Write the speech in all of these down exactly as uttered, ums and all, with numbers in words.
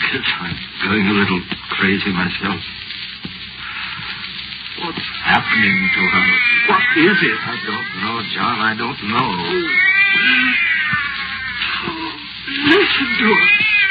guess I'm going a little crazy myself. What's happening to her? What is it? I don't know, John. I don't know. Listen to her.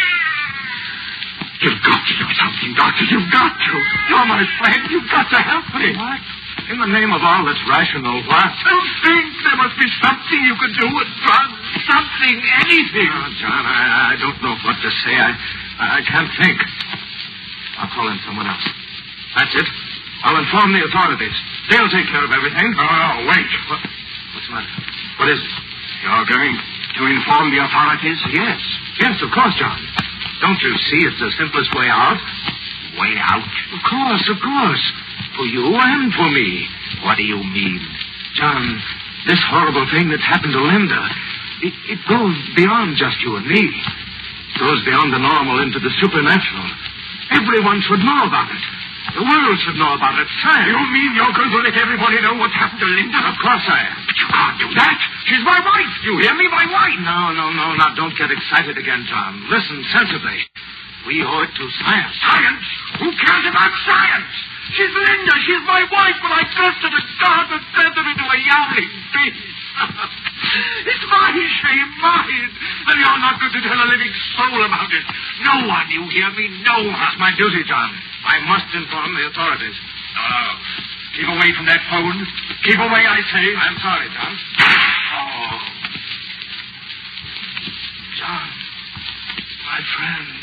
You've got to do something, Doctor. You've got to. You're my friend. You've got to help me. What? In the name of all that's rational, what? Something. There must be something you can do with drugs. Something. Anything. Oh, John, I, I don't know what to say. I, I can't think. I'll call in someone else. That's it. I'll inform the authorities. They'll take care of everything. Oh, wait. What? What's the matter? What is it? You're going to inform the authorities? Yes. Yes, of course, John. Don't you see it's the simplest way out? Way out? Of course, of course. For you and for me. What do you mean? John, this horrible thing that's happened to Linda, it, it goes beyond just you and me. It goes beyond the normal into the supernatural. Everyone should know about it. The world should know about it. Science. You mean you're going to let everybody know what's happened to Linda? Of course I am. But you can't do that. She's my wife. You hear me? My wife. No, no, no. Now, don't get excited again, John. Listen sensibly. We owe it to science. Science? Who cares about science? She's Linda. She's my wife. But I dressed her in garden and turned her into a yowling beast. It's my shame, mine. And you're not going to tell a living soul about it. No one, you hear me? No one. It's my duty, John. I must inform the authorities. Uh, keep away from that phone. Keep away, I say. I'm sorry, John. Oh. John, my friend.